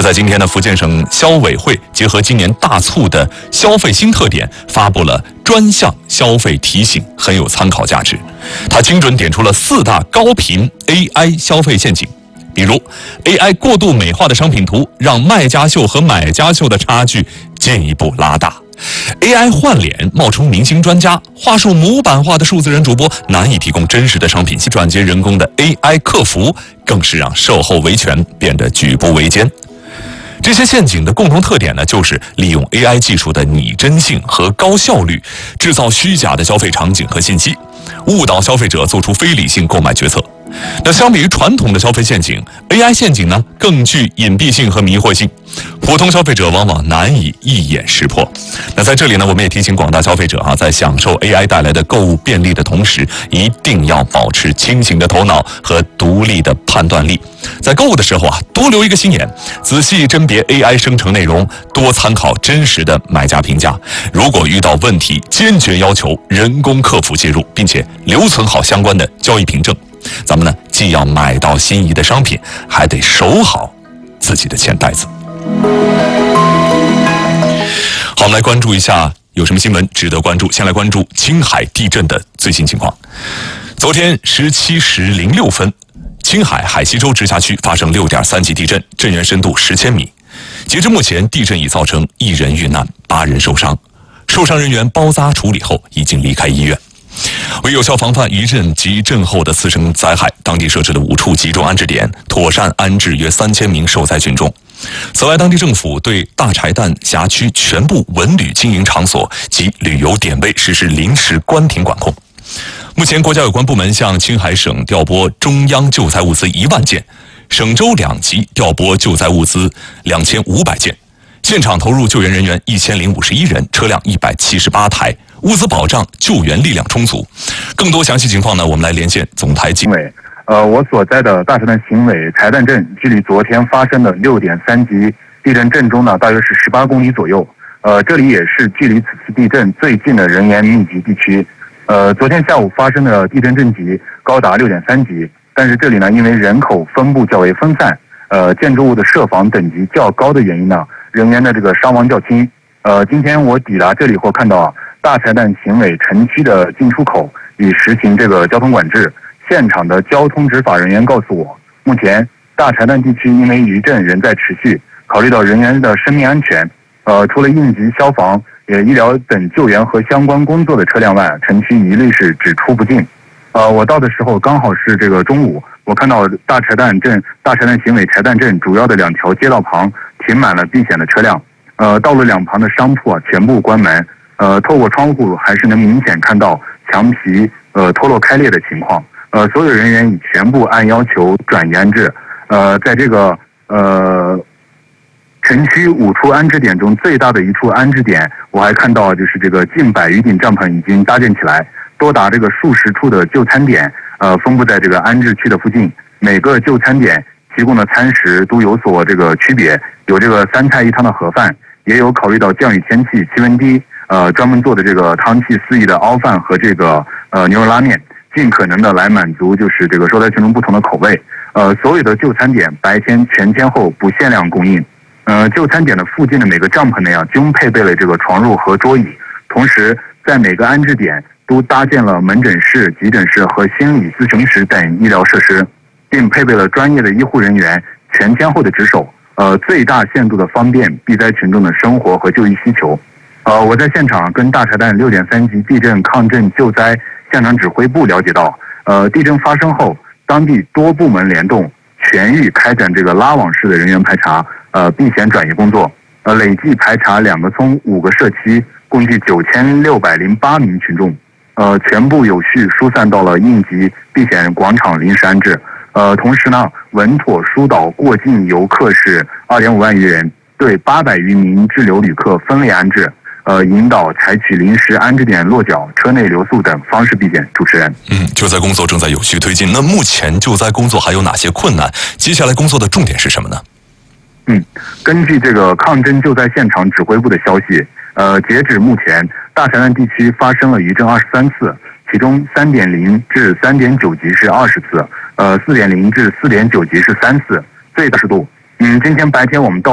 在今天呢，福建省消委会结合今年大促的消费新特点，发布了专项消费提醒，很有参考价值。它精准点出了4大高频 AI 消费陷阱。比如 AI 过度美化的商品图，让卖家秀和买家秀的差距进一步拉大。AI 换脸冒充明星专家，话术模板化的数字人主播难以提供真实的商品，转接人工的 AI 客服更是让售后维权变得举步维艰。这些陷阱的共同特点呢，就是利用 AI 技术的拟真性和高效率，制造虚假的消费场景和信息，误导消费者做出非理性购买决策。那相比于传统的消费陷阱 ，AI 陷阱呢更具隐蔽性和迷惑性，普通消费者往往难以一眼识破。那在这里呢，我们也提醒广大消费者在享受 AI 带来的购物便利的同时，一定要保持清醒的头脑和独立的判断力。在购物的时候多留一个心眼，仔细甄别 AI 生成内容，多参考真实的买家评价。如果遇到问题，坚决要求人工客服介入，并且留存好相关的交易凭证。咱们呢，既要买到心仪的商品，还得守好自己的钱袋子。好，我们来关注一下有什么新闻值得关注。先来关注青海地震的最新情况。昨天17时06分，青海海西州直辖区发生6.3级地震，震源深度10千米。截至目前，地震已造成1人遇难，8人受伤，受伤人员包扎处理后已经离开医院。为有效防范余震及震后的次生灾害，当地设置了5处集中安置点，妥善安置约3000名受灾群众。此外，当地政府对大柴旦辖区全部文旅经营场所及旅游点位实施临时关停管控。目前，国家有关部门向青海省调拨中央救灾物资1万件，省州2级调拨救灾物资2500件，现场投入救援人员1051人，车辆178台。物资保障、救援力量充足。更多详细情况呢，我们来连线总台经纬。我所在的大柴旦行委柴旦镇，距离昨天发生的6.3级地震震中呢，大约是18公里左右。这里也是距离此次地震最近的人员密集地区。昨天下午发生的地震震级高达6.3级，但是这里呢，因为人口分布较为分散，建筑物的设防等级较高的原因呢，人员的这个伤亡较轻。今天我抵达这里后看到大柴旦行委城区的进出口已实行这个交通管制。现场的交通执法人员告诉我，目前大柴旦地区因为余震仍在持续，考虑到人员的生命安全，除了应急消防、医疗等救援和相关工作的车辆外，城区一律是只出不进。我到的时候刚好是这个中午，我看到大柴旦行委柴旦镇主要的2条街道旁停满了避险的车辆，道路两旁的商铺全部关门。透过窗户还是能明显看到墙皮脱落开裂的情况。所有人员已全部按要求转移安置。在这个城区5处安置点中，最大的1处安置点，我还看到就是这个近100余顶帐篷已经搭建起来，多达这个数十处的就餐点，分布在这个安置区的附近。每个就餐点提供的餐食都有所这个区别，有这个3菜1汤的盒饭，也有考虑到降雨天气气温低。专门做的这个汤气四溢的熬饭和这个牛肉拉面，尽可能的来满足就是这个受灾群众不同的口味。所有的就餐点白天全天候不限量供应。就餐点的附近的每个帐篷内均配备了这个床褥和桌椅，同时在每个安置点都搭建了门诊室、急诊室和心理咨询室等医疗设施，并配备了专业的医护人员全天候的值守，最大限度的方便避灾群众的生活和就医需求。我在现场跟大柴旦6.3级地震抗震救灾现场指挥部了解到，地震发生后，当地多部门联动，全域开展这个拉网式的人员排查，避险转移工作，累计排查2个村5个社区，共计9608名群众，全部有序疏散到了应急避险广场临时安置。同时呢，稳妥疏导过境游客是2.5万余人，对800余名滞留旅客分类安置。引导采取临时安置点落脚、车内留宿等方式避险。主持人， 救灾工作正在有序推进。那目前救灾工作还有哪些困难？接下来工作的重点是什么呢？ 根据这个抗震救灾现场指挥部的消息，截止目前，大柴旦地区发生了余震23次，其中3.0至3.9级是20次，4.0至4.9级是3次，最大湿度。今天白天我们到